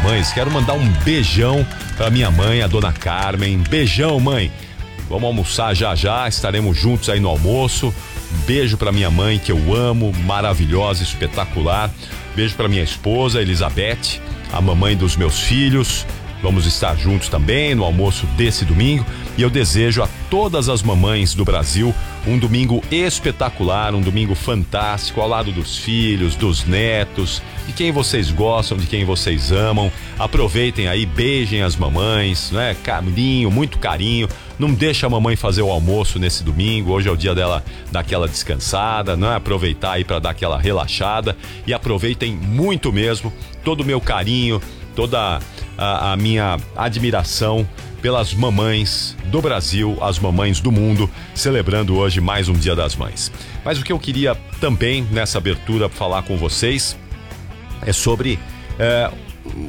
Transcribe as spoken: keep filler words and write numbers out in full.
Mães. Quero mandar um beijão pra minha mãe, a dona Carmen. Beijão, mãe. Vamos almoçar já já, estaremos juntos aí no almoço. Um beijo pra minha mãe, que eu amo, maravilhosa, espetacular. Beijo pra minha esposa, Elizabeth, a mamãe dos meus filhos. Vamos estar juntos também no almoço desse domingo. E eu desejo a todas as mamães do Brasil um domingo espetacular, um domingo fantástico, ao lado dos filhos, dos netos, de quem vocês gostam, de quem vocês amam. Aproveitem aí, beijem as mamães, né? Carinho, muito carinho. Não deixa a mamãe fazer o almoço nesse domingo. Hoje é o dia dela dar aquela descansada, né? Aproveitar aí para dar aquela relaxada. E aproveitem muito mesmo todo o meu carinho, toda a, a minha admiração pelas mamães do Brasil, as mamães do mundo, celebrando hoje mais um Dia das Mães. Mas o que eu queria também, nessa abertura, falar com vocês é sobre é,